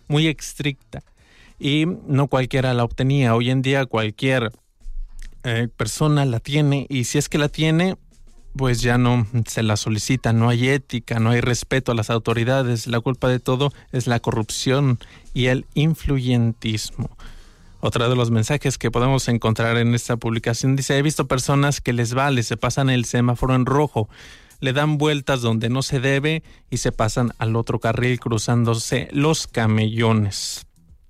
muy estricta y no cualquiera la obtenía. Hoy en día cualquier persona la tiene, y si es que la tiene, pues ya no se la solicita. No hay ética, no hay respeto a las autoridades. La culpa de todo es la corrupción y el influyentismo. Otro de los mensajes que podemos encontrar en esta publicación dice: he visto personas que les vale, se pasan el semáforo en rojo, le dan vueltas donde no se debe y se pasan al otro carril cruzándose los camellones.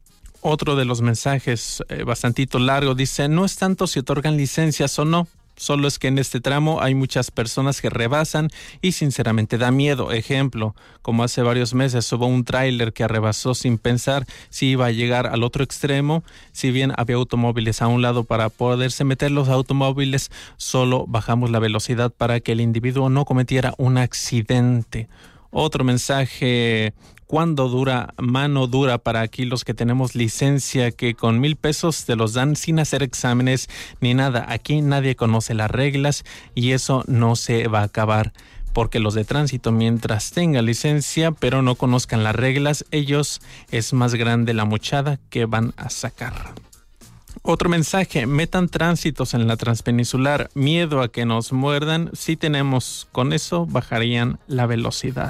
Otro de los mensajes, bastantito largo, dice: no es tanto si otorgan licencias o no, solo es que en este tramo hay muchas personas que rebasan y sinceramente da miedo. Ejemplo, como hace varios meses hubo un tráiler que rebasó sin pensar si iba a llegar al otro extremo. Si bien había automóviles a un lado, para poderse meter los automóviles, solo bajamos la velocidad para que el individuo no cometiera un accidente. Otro mensaje: ¿cuándo dura mano dura para aquí los que tenemos licencia, que con 1,000 pesos te los dan sin hacer exámenes ni nada? Aquí nadie conoce las reglas y eso no se va a acabar, porque los de tránsito, mientras tengan licencia pero no conozcan las reglas, ellos es más grande la mochada que van a sacar. Otro mensaje: metan tránsitos en la transpeninsular, miedo a que nos muerdan. Si tenemos, con eso bajarían la velocidad.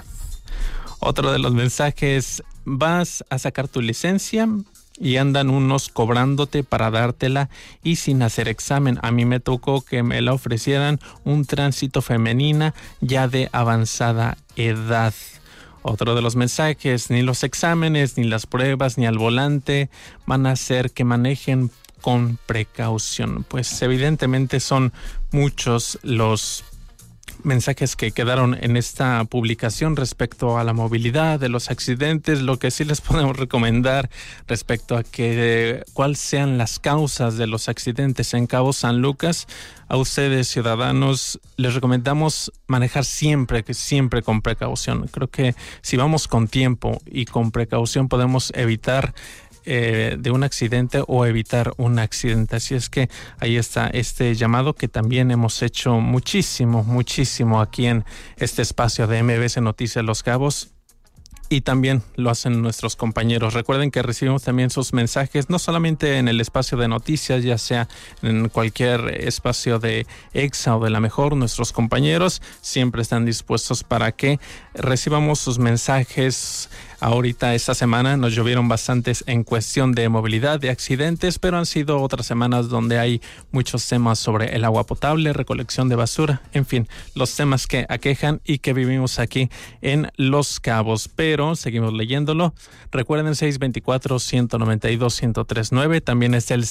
Otro de los mensajes: vas a sacar tu licencia y andan unos cobrándote para dártela y sin hacer examen. A mí me tocó que me la ofrecieran un tránsito femenina ya de avanzada edad. Otro de los mensajes: ni los exámenes, ni las pruebas, ni al volante van a hacer que manejen con precaución. Pues evidentemente son muchos los mensajes que quedaron en esta publicación respecto a la movilidad, de los accidentes. Lo que sí les podemos recomendar respecto a que cuáles sean las causas de los accidentes en Cabo San Lucas, a ustedes, ciudadanos, les recomendamos manejar siempre con precaución. Creo que si vamos con tiempo y con precaución podemos evitar de un accidente o evitar un accidente. Así es que ahí está este llamado que también hemos hecho muchísimo aquí en este espacio de MBS Noticias Los Cabos, y también lo hacen nuestros compañeros. Recuerden que recibimos también sus mensajes, no solamente en el espacio de noticias, ya sea en cualquier espacio de EXA o de La Mejor. Nuestros compañeros siempre están dispuestos para que recibamos sus mensajes. Ahorita esta semana nos llovieron bastantes en cuestión de movilidad, de accidentes, pero han sido otras semanas donde hay muchos temas sobre el agua potable, recolección de basura, en fin, los temas que aquejan y que vivimos aquí en Los Cabos. Pero seguimos leyéndolo. Recuerden 624-192-1039, también está el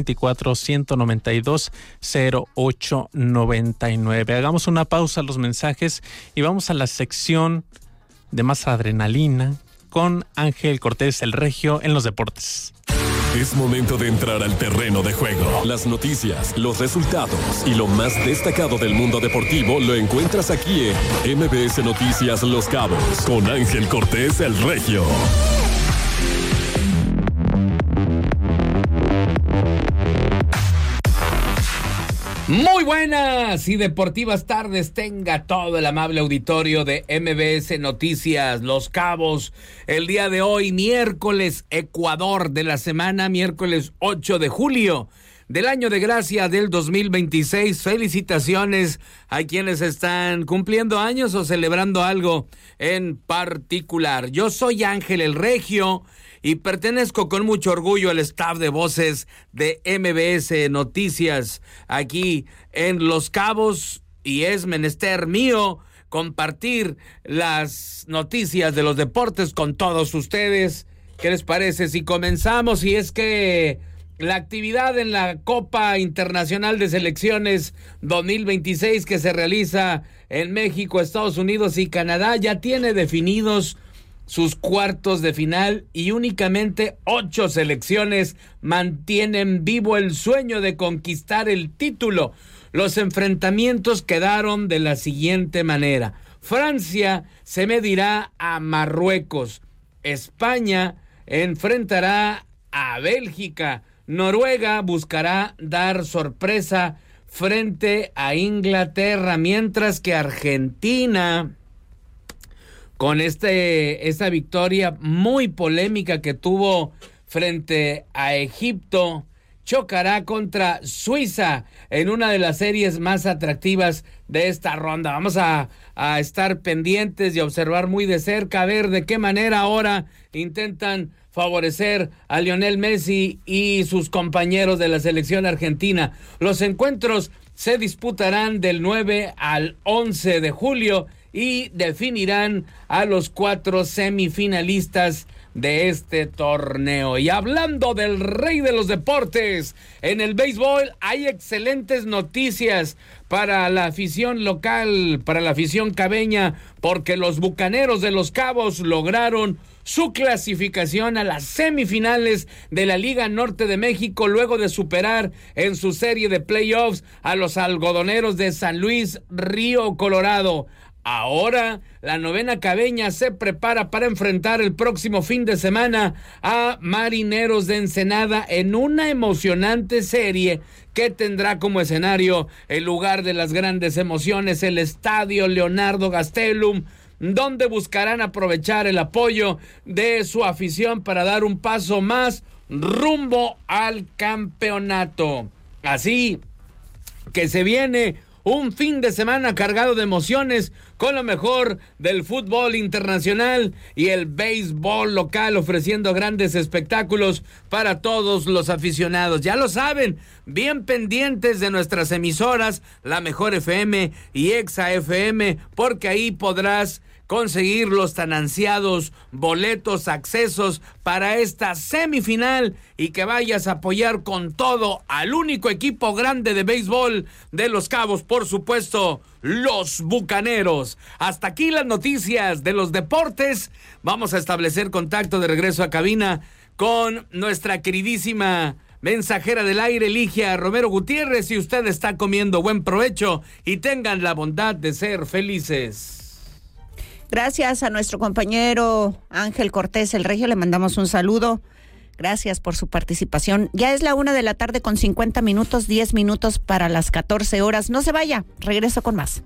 624-192-0899. Hagamos una pausa a los mensajes y vamos a la sección de más adrenalina con Ángel Cortés, el Regio, en los deportes. Es momento de entrar al terreno de juego. Las noticias, los resultados y lo más destacado del mundo deportivo lo encuentras aquí en MBS Noticias Los Cabos con Ángel Cortés, el Regio. Muy buenas y deportivas tardes tenga todo el amable auditorio de MBS Noticias Los Cabos. El día de hoy, miércoles Ecuador de la semana, miércoles 8 de julio del año de gracia del 2026. Felicitaciones a quienes están cumpliendo años o celebrando algo en particular. Yo soy Ángel el Regio y pertenezco con mucho orgullo al staff de voces de MBS Noticias aquí en Los Cabos, y es menester mío compartir las noticias de los deportes con todos ustedes. ¿Qué les parece si comenzamos? Y es que la actividad en la Copa Internacional de Selecciones 2026 que se realiza en México, Estados Unidos y Canadá ya tiene definidos sus cuartos de final, y únicamente 8 selecciones mantienen vivo el sueño de conquistar el título. Los enfrentamientos quedaron de la siguiente manera: Francia se medirá a Marruecos, España enfrentará a Bélgica, Noruega buscará dar sorpresa frente a Inglaterra, mientras que Argentina con esta victoria muy polémica que tuvo frente a Egipto, chocará contra Suiza en una de las series más atractivas de esta ronda. Vamos a estar pendientes y observar muy de cerca, a ver de qué manera ahora intentan favorecer a Lionel Messi y sus compañeros de la selección argentina. Los encuentros se disputarán del 9 al 11 de julio y definirán a los 4 semifinalistas de este torneo. Y hablando del rey de los deportes, en el béisbol hay excelentes noticias para la afición local, para la afición cabeña, porque los Bucaneros de Los Cabos lograron su clasificación a las semifinales de la Liga Norte de México luego de superar en su serie de playoffs a los Algodoneros de San Luis Río Colorado. Ahora, la novena cabeña se prepara para enfrentar el próximo fin de semana a Marineros de Ensenada en una emocionante serie que tendrá como escenario el lugar de las grandes emociones, el Estadio Leonardo Gastelum, donde buscarán aprovechar el apoyo de su afición para dar un paso más rumbo al campeonato. Así que se viene un fin de semana cargado de emociones con lo mejor del fútbol internacional y el béisbol local, ofreciendo grandes espectáculos para todos los aficionados. Ya lo saben, bien pendientes de nuestras emisoras, La Mejor FM y Exa FM, porque ahí podrás conseguir los tan ansiados boletos, accesos para esta semifinal y que vayas a apoyar con todo al único equipo grande de béisbol de Los Cabos, por supuesto, los Bucaneros. Hasta aquí las noticias de los deportes. Vamos a establecer contacto de regreso a cabina con nuestra queridísima mensajera del aire, Ligia Romero Gutiérrez. Si usted está comiendo, buen provecho y tengan la bondad de ser felices. Gracias a nuestro compañero Ángel Cortés, el Regio, le mandamos un saludo. Gracias por su participación. Ya es la 1:50 con 50 minutos, 10 minutos para las 14 horas. No se vaya, regreso con más.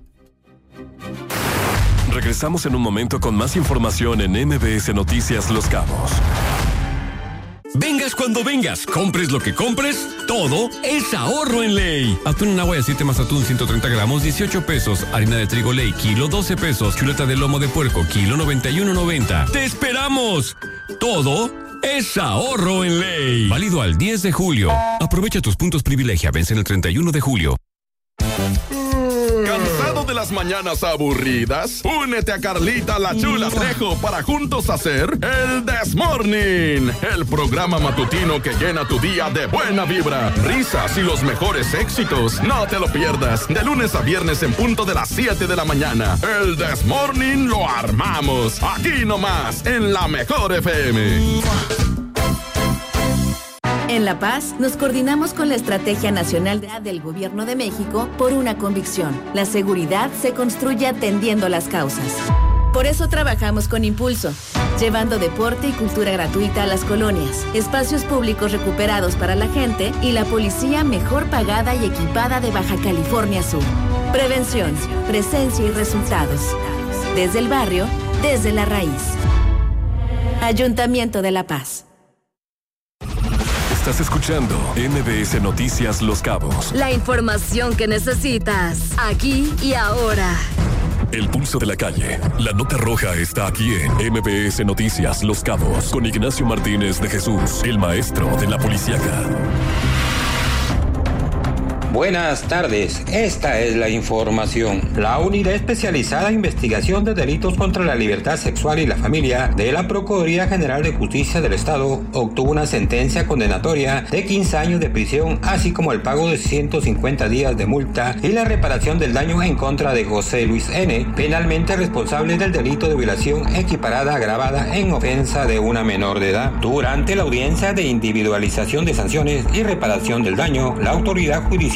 Regresamos en un momento con más información en MBS Noticias Los Cabos. Vengas cuando vengas, compres lo que compres, todo es ahorro en Ley. Atún en agua de 7 más atún 130 gramos, 18 pesos. Harina de trigo Ley, kilo 12 pesos. Chuleta de lomo de puerco, kilo 91.90. ¡Te esperamos! Todo es ahorro en Ley. Válido al 10 de julio. Aprovecha tus puntos privilegia, vence el 31 de julio. ¿Cansado de las mañanas aburridas? Únete a Carlita la Chula Trejo para juntos hacer el This Morning, el programa matutino que llena tu día de buena vibra, risas y los mejores éxitos. No te lo pierdas, de lunes a viernes en punto de las 7 de la mañana. El This Morning lo armamos, aquí nomás, en La Mejor FM. En La Paz, nos coordinamos con la Estrategia Nacional del Gobierno de México por una convicción. La seguridad se construye atendiendo las causas. Por eso trabajamos con Impulso, llevando deporte y cultura gratuita a las colonias, espacios públicos recuperados para la gente y la policía mejor pagada y equipada de Baja California Sur. Prevención, presencia y resultados. Desde el barrio, desde la raíz. Ayuntamiento de La Paz. Estás escuchando MBS Noticias Los Cabos. La información que necesitas, aquí y ahora. El pulso de la calle. La nota roja está aquí en MBS Noticias Los Cabos. Con Ignacio Martínez de Jesús, el maestro de la policíaca. Buenas tardes, esta es la información. La Unidad Especializada de Investigación de Delitos contra la Libertad Sexual y la Familia de la Procuraduría General de Justicia del Estado obtuvo una sentencia condenatoria de 15 años de prisión, así como el pago de 150 días de multa y la reparación del daño en contra de José Luis N., penalmente responsable del delito de violación equiparada agravada en ofensa de una menor de edad. Durante la audiencia de individualización de sanciones y reparación del daño, la autoridad judicial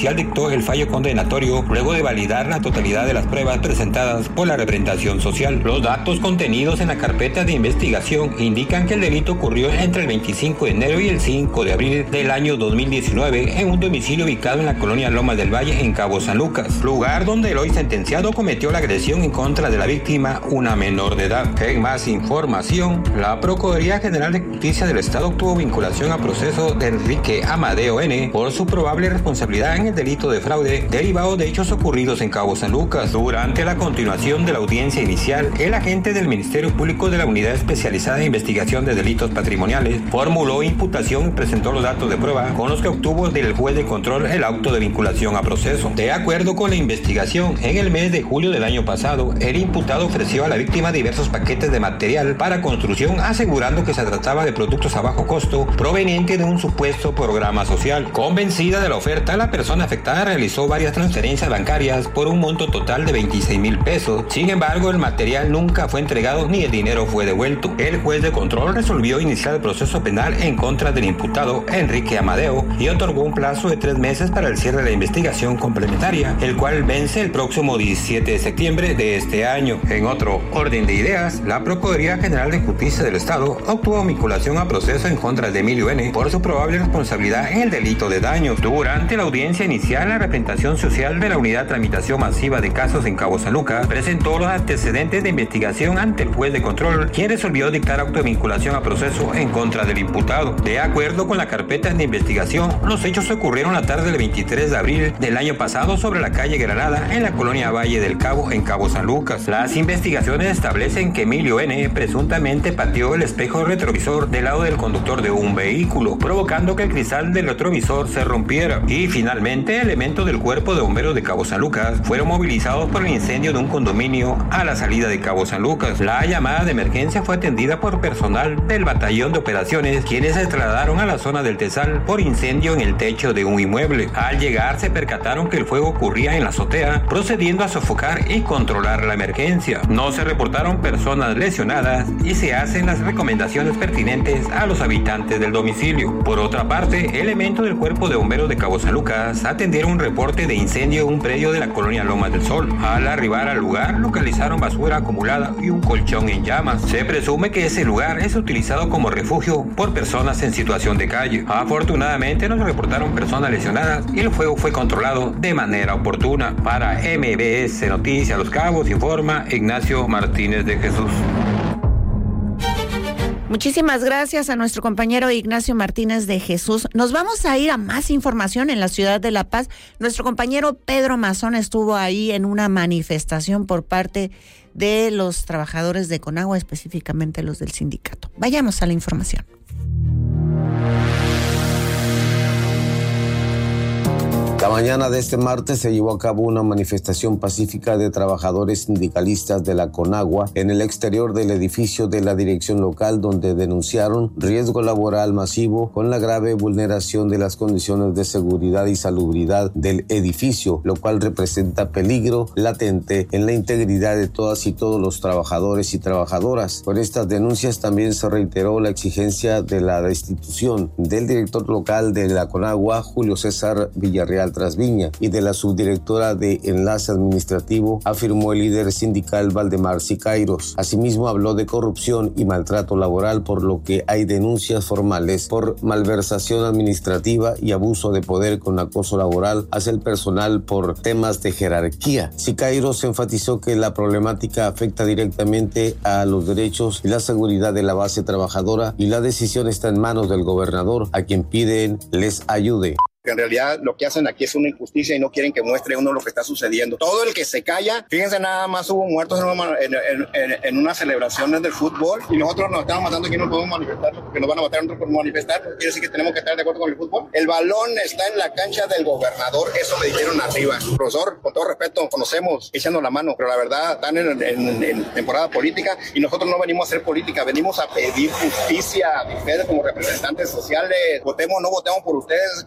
Social dictó el fallo condenatorio luego de validar la totalidad de las pruebas presentadas por la representación social. Los datos contenidos en la carpeta de investigación indican que el delito ocurrió entre el 25 de enero y el 5 de abril del año 2019 en un domicilio ubicado en la colonia Lomas del Valle en Cabo San Lucas, lugar donde el hoy sentenciado cometió la agresión en contra de la víctima, una menor de edad. En más información, la Procuraduría General de Justicia del Estado obtuvo vinculación a proceso de Enrique Amadeo N. por su probable responsabilidad en el delito de fraude derivado de hechos ocurridos en Cabo San Lucas. Durante la continuación de la audiencia inicial, el agente del Ministerio Público de la Unidad Especializada de Investigación de Delitos Patrimoniales formuló imputación y presentó los datos de prueba con los que obtuvo del juez de control el auto de vinculación a proceso. De acuerdo con la investigación, en el mes de julio del año pasado, el imputado ofreció a la víctima diversos paquetes de material para construcción, asegurando que se trataba de productos a bajo costo proveniente de un supuesto programa social. Convencida de la oferta, la persona afectada realizó varias transferencias bancarias por un monto total de 26,000 pesos. Sin embargo, el material nunca fue entregado ni el dinero fue devuelto. El juez de control resolvió iniciar el proceso penal en contra del imputado Enrique Amadeo y otorgó un plazo de 3 meses para el cierre de la investigación complementaria, el cual vence el próximo 17 de septiembre de este año. En otro orden de ideas, la Procuraduría General de Justicia del Estado obtuvo vinculación a proceso en contra de Emilio N. por su probable responsabilidad en el delito de daños. Durante la audiencia inicial, la representación social de la Unidad de Tramitación Masiva de Casos en Cabo San Lucas presentó los antecedentes de investigación ante el juez de control, quien resolvió dictar auto de vinculación a proceso en contra del imputado. De acuerdo con la carpeta de investigación, los hechos ocurrieron la tarde del 23 de abril del año pasado sobre la calle Granada en la colonia Valle del Cabo en Cabo San Lucas. Las investigaciones establecen que Emilio N. presuntamente pateó el espejo retrovisor del lado del conductor de un vehículo, provocando que el cristal del retrovisor se rompiera. Y finalmente, elementos del Cuerpo de Bomberos de Cabo San Lucas fueron movilizados por el incendio de un condominio a la salida de Cabo San Lucas. La llamada de emergencia fue atendida por personal del Batallón de Operaciones, quienes se trasladaron a la zona del Tesal por incendio en el techo de un inmueble. Al llegar se percataron que el fuego ocurría en la azotea, procediendo a sofocar y controlar la emergencia. No se reportaron personas lesionadas y se hacen las recomendaciones pertinentes a los habitantes del domicilio. Por otra parte, elementos del Cuerpo de Bomberos de Cabo San Lucas atendieron un reporte de incendio en un predio de la colonia Lomas del Sol. Al arribar al lugar, localizaron basura acumulada y un colchón en llamas. Se presume que ese lugar es utilizado como refugio por personas en situación de calle. Afortunadamente, no se reportaron personas lesionadas y el fuego fue controlado de manera oportuna. Para MBS Noticias Los Cabos informa Ignacio Martínez de Jesús. Muchísimas gracias a nuestro compañero Ignacio Martínez de Jesús. Nos vamos a ir a más información en la ciudad de La Paz. Nuestro compañero Pedro Mazón estuvo ahí en una manifestación por parte de los trabajadores de Conagua, específicamente los del sindicato. Vayamos a la información. La mañana de este martes se llevó a cabo una manifestación pacífica de trabajadores sindicalistas de la Conagua en el exterior del edificio de la dirección local, donde denunciaron riesgo laboral masivo con la grave vulneración de las condiciones de seguridad y salubridad del edificio, lo cual representa peligro latente en la integridad de todas y todos los trabajadores y trabajadoras. Por estas denuncias también se reiteró la exigencia de la destitución del director local de la Conagua, Julio César Villarreal Trasviña, y de la subdirectora de Enlace Administrativo, afirmó el líder sindical Valdemar Siqueiros. Asimismo, habló de corrupción y maltrato laboral, por lo que hay denuncias formales por malversación administrativa y abuso de poder con acoso laboral hacia el personal por temas de jerarquía. Siqueiros enfatizó que la problemática afecta directamente a los derechos y la seguridad de la base trabajadora y la decisión está en manos del gobernador, a quien piden les ayude. En realidad lo que hacen aquí es una injusticia y no quieren que muestre uno lo que está sucediendo. Todo el que se calla, fíjense, nada más hubo muertos en unas celebraciones del fútbol y nosotros nos estamos matando aquí, no podemos manifestar porque nos van a matar nosotros por manifestar. Quiere decir que tenemos que estar de acuerdo con el fútbol. El balón está en la cancha del gobernador, eso me dijeron arriba. Profesor, con todo respeto, conocemos, echando la mano, pero la verdad están en temporada política y nosotros no venimos a hacer política, venimos a pedir justicia. Ustedes como representantes sociales, votemos o no votemos por ustedes, ahí está.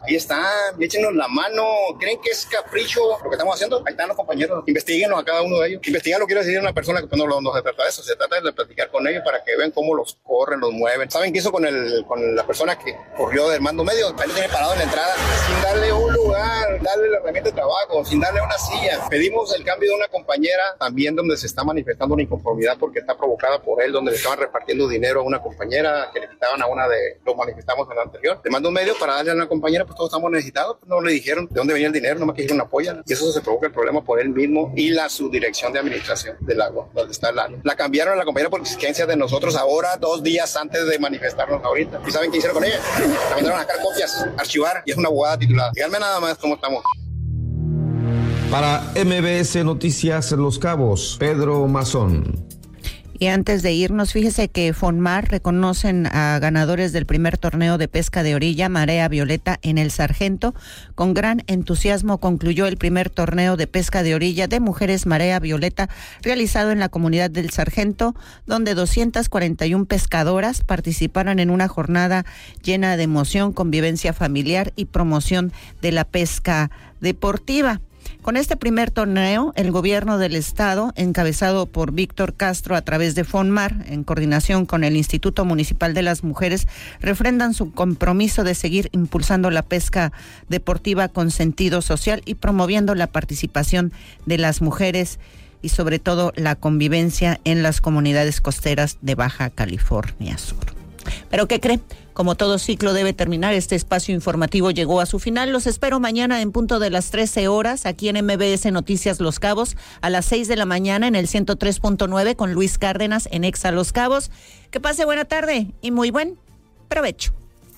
échenos la mano. ¿Creen que es capricho lo que estamos haciendo? Ahí están los compañeros, investiguenos a cada uno de ellos. Investigar lo quiero decir una persona que no se trata de eso, se trata de platicar con ellos para que vean cómo los corren, los mueven. ¿Saben qué hizo con la persona que corrió del mando medio? Ahí lo tiene parado en la entrada, sin darle un lugar, darle la herramienta de trabajo, sin darle una silla. Pedimos el cambio de una compañera también donde se está manifestando una inconformidad porque está provocada por él, donde le estaban repartiendo dinero a una compañera que le quitaban a una de, lo manifestamos en la anterior. Le mando un medio para darle a una compañera, pues todos estamos necesitados, pues no le dijeron de dónde venía el dinero, nomás que dijeron apoyan. Y eso se provoca el problema por él mismo y la subdirección de administración del agua, donde está el agua. La cambiaron a la compañera por exigencia de nosotros ahora, 2 días antes de manifestarnos ahorita. ¿Y saben qué hicieron con ella? La mandaron a sacar copias, archivar, y es una abogada titulada. Díganme nada más cómo estamos. Para MBS Noticias Los Cabos, Pedro Mazón. Y antes de irnos, fíjese que Fonmar reconocen a ganadores del primer torneo de pesca de orilla, Marea Violeta, en El Sargento. Con gran entusiasmo concluyó el primer torneo de pesca de orilla de mujeres Marea Violeta, realizado en la comunidad del Sargento, donde 241 pescadoras participaron en una jornada llena de emoción, convivencia familiar y promoción de la pesca deportiva. Con este primer torneo, el gobierno del estado, encabezado por Víctor Castro a través de Fonmar, en coordinación con el Instituto Municipal de las Mujeres, refrendan su compromiso de seguir impulsando la pesca deportiva con sentido social y promoviendo la participación de las mujeres y sobre todo la convivencia en las comunidades costeras de Baja California Sur. ¿Pero qué cree? Como todo ciclo debe terminar, este espacio informativo llegó a su final. Los espero mañana en punto de las 13 horas, aquí en MBS Noticias Los Cabos, a las 6 de la mañana en el 103.9 con Luis Cárdenas en Exa Los Cabos. Que pase buena tarde y muy buen provecho.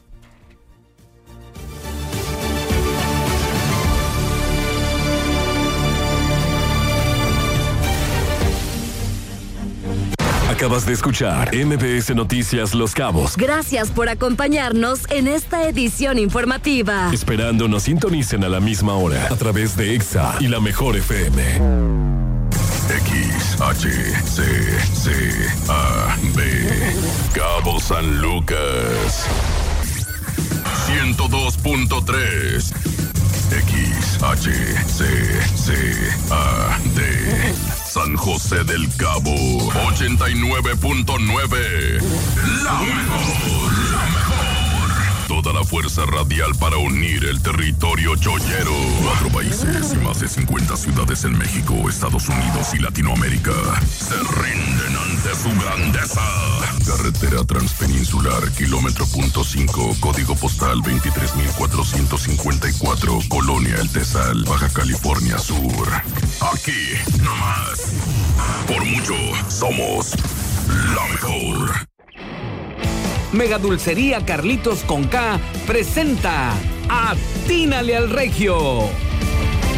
Acabas de escuchar MBS Noticias Los Cabos. Gracias por acompañarnos en esta edición informativa. Esperando nos sintonicen a la misma hora a través de Exa y la Mejor FM. XHCCAB Cabo San Lucas 102.3 XHCCAD San José del Cabo 89.9 La mejor. Toda la fuerza radial para unir el territorio chollero. 4 países y más de 50 ciudades en México, Estados Unidos y Latinoamérica se rinden ante su grandeza. Carretera Transpeninsular, kilómetro .5, código postal 23,454, Colonia El Tesal, Baja California Sur. Aquí, nomás. Por mucho, somos la mejor. Megadulcería Carlitos con K presenta Atínale al Regio.